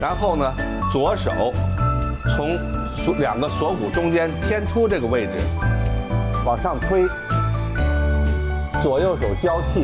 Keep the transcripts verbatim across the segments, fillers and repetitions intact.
然后呢，左手从锁两个锁骨中间天突这个位置往上推，左右手交替，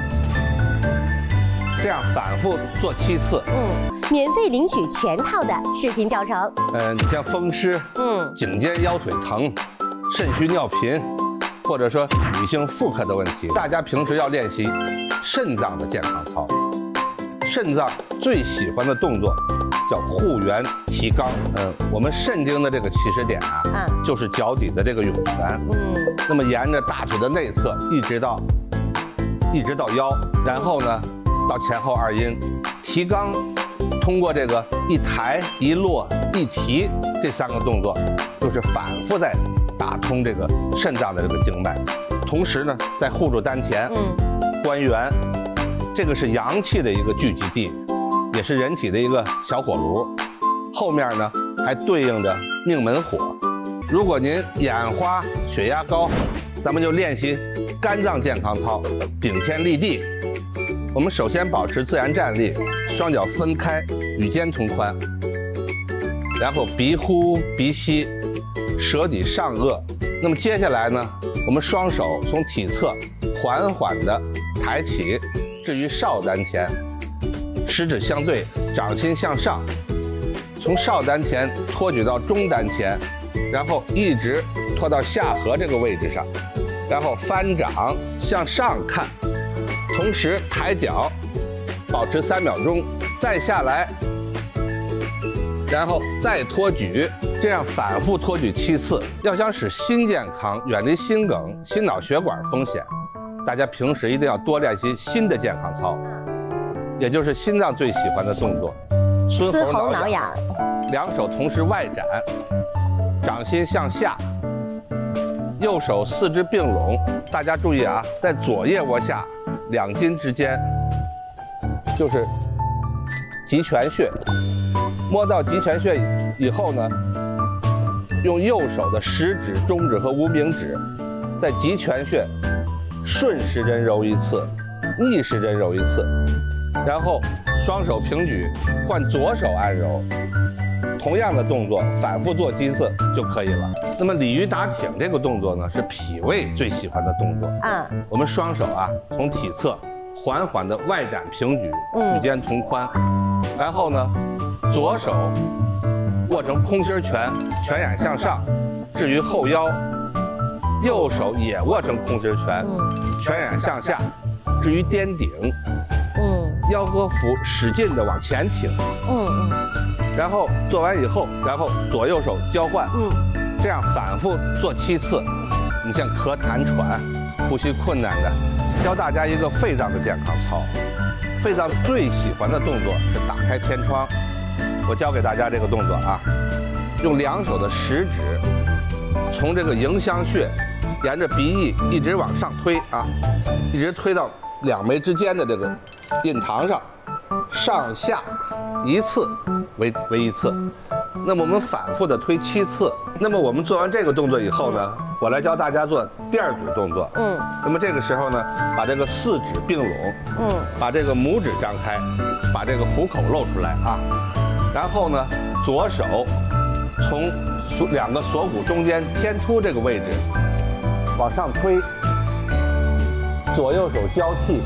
这样反复做七次。 嗯，免费领取全套的视频教程。 嗯，你像风湿、嗯，颈肩腰腿疼、肾虚尿频，或者说女性妇科的问题，大家平时要练习肾脏的健康操。肾脏最喜欢的动作叫护元提肛。嗯，我们肾经的这个起始点啊，嗯，就是脚底的这个涌泉。嗯，那么沿着大腿的内侧一直到一直到腰，然后呢到前后二阴提肛，通过这个一抬一落一提这三个动作，就是反复在打通这个肾脏的这个经脉，同时呢在护住丹田，嗯，关元。这个是阳气的一个聚集地，也是人体的一个小火炉。后面呢还对应着命门火。如果您眼花、血压高，咱们就练习肝脏健康操，顶天立地。我们首先保持自然站立，双脚分开，与肩同宽，然后鼻呼鼻吸，舌抵上颚。那么接下来呢，我们双手从体侧缓缓地抬起，置于少丹田，食指相对，掌心向上，从少丹田托举到中丹田，然后一直托到下颌这个位置上，然后翻掌向上看，同时抬脚，保持三秒钟，再下来，然后再托举，这样反复托举七次。要想使心健康，远离心梗、心脑血管风险，大家平时一定要多练习心的健康操，也就是心脏最喜欢的动作， 孙喉挠痒。 两手同时外展，掌心向下，右手四肢并拢。大家注意啊，在左腋窝下两筋之间就是极泉穴，摸到极泉穴以后呢，用右手的食指、中指和无名指在极泉穴顺时针揉一次，逆时针揉一次，然后双手平举，换左手按揉，同样的动作反复做几次就可以了。那么鲤鱼打挺这个动作呢，是脾胃最喜欢的动作。嗯，我们双手啊从体侧缓缓的外展平举，与肩同宽，然后呢左手握成空心拳，拳眼向上，置于后腰。右手也握成空心拳，拳眼向下，置于颠顶，嗯，腰和腹使劲的往前挺，嗯嗯，然后做完以后，然后左右手交换，嗯，这样反复做七次。你像咳痰喘、呼吸困难的，教大家一个肺脏的健康操。肺脏最喜欢的动作是打开天窗，我教给大家这个动作啊，用两手的食指从这个迎香穴。沿着鼻翼一直往上推啊，一直推到两眉之间的这个印堂上，上下一次为为一次。那么我们反复的推七次。那么我们做完这个动作以后呢，我来教大家做第二组动作。嗯。那么这个时候呢，把这个四指并拢，嗯，把这个拇指张开，把这个虎口露出来啊。然后呢，左手从锁两个锁骨中间天突这个位置往上推，左右手交替，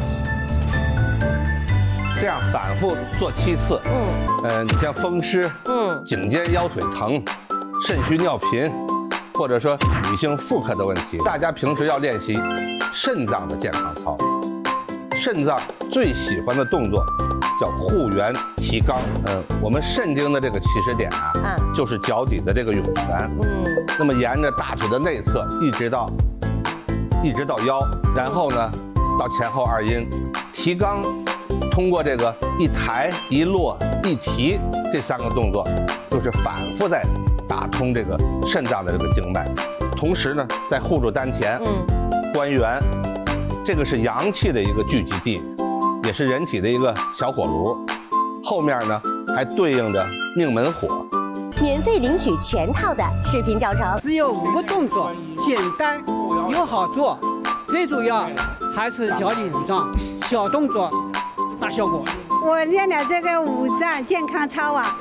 这样反复做七次。嗯，呃，你像风湿、嗯，颈肩腰腿疼、肾虚尿频，或者说女性妇科的问题，大家平时要练习肾脏的健康操。肾脏最喜欢的动作叫护元提肛。嗯，我们肾经的这个起始点啊，嗯，就是脚底的这个涌泉。嗯，那么沿着大腿的内侧一直到。一直到腰，然后呢，到前后二阴提肛，通过这个一抬一落一提这三个动作，就是反复在打通这个肾脏的这个经脉，同时呢，在护住丹田，嗯，关元。这个是阳气的一个聚集地，也是人体的一个小火炉。后面呢，还对应着命门火。 免费领取全套的视频教程， 只有五个动作，简单又好做，最主要还是调理五脏，小动作大效果。 我练的这个五脏健康操啊，